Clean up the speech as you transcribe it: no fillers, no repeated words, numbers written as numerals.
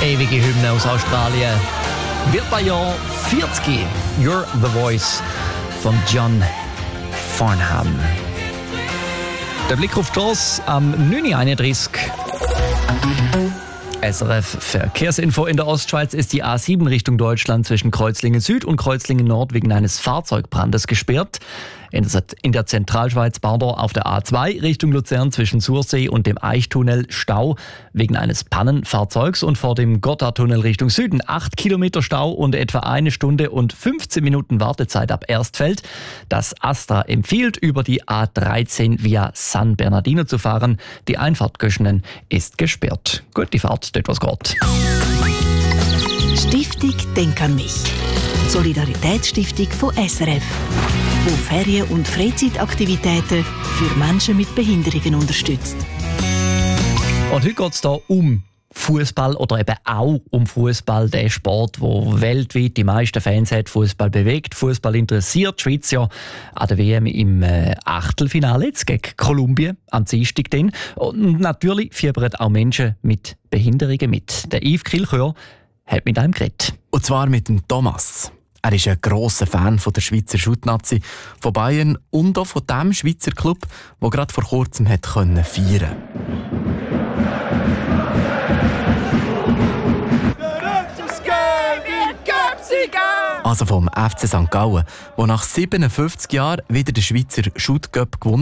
Ewige Hymne aus Australien. Wird bei Jahr 40. You're the Voice von John Farnham. Der Blick auf die Strasse am 9.31 Uhr. SRF Verkehrsinfo in der Ostschweiz ist die A7 Richtung Deutschland zwischen Kreuzlingen Süd und Kreuzlingen Nord wegen eines Fahrzeugbrandes gesperrt. In der Zentralschweiz Bardor auf der A2 Richtung Luzern zwischen Sursee und dem Eichtunnel Stau wegen eines Pannenfahrzeugs und vor dem Gotthardtunnel Richtung Süden 8 Kilometer Stau und etwa 1 Stunde und 15 Minuten Wartezeit ab Erstfeld. Das ASTRA empfiehlt, über die A13 via San Bernardino zu fahren. Die Einfahrt Göschenen ist gesperrt. Gut, die Fahrt, dort was geht. Stiftung Denk an mich. Solidaritätsstiftung von SRF, wo Ferien- und Freizeitaktivitäten für Menschen mit Behinderungen unterstützt. Und heute geht es hier um Fußball oder eben auch um Fußball, der Sport, wo weltweit die meisten Fans hat, Fußball bewegt, Fußball interessiert. Die Schweiz ja an der WM im Achtelfinale jetzt gegen Kolumbien am Dienstag dann. Und natürlich fiebern auch Menschen mit Behinderungen mit. Der Yves Kilchör hat mit einem geredet. Und zwar mit dem Thomas. Er ist ein grosser Fan von der Schweizer Schuttnazi, von Bayern und auch von dem Schweizer Club, der gerade vor kurzem hat feiern konnte. Also vom FC St. Gallen, der nach 57 Jahren wieder den Schweizer Schuttcup gewonnen